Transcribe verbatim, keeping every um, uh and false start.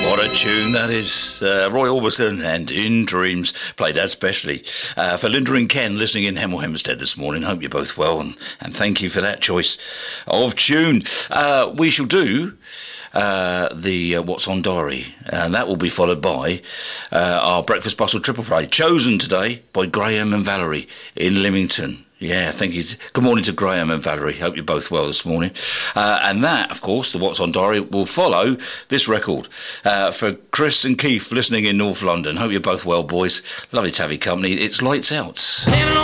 What a tune that is. Uh, Roy Orbison and In Dreams, played as specially uh, for Linda and Ken listening in Hemel Hempstead this morning. Hope you're both well, and, and thank you for that choice of tune. Uh, we shall do uh, the uh, What's On Diary, and that will be followed by uh, our Breakfast Bustle Triple Play, chosen today by Graham and Valerie in Lymington. Yeah, thank you. Good morning to Graham and Valerie. Hope you're both well this morning. Uh, and that, of course, the What's On Diary will follow this record. Uh, for Chris and Keith listening in North London. Hope you're both well, boys. Lovely to have your company. It's Lights Out.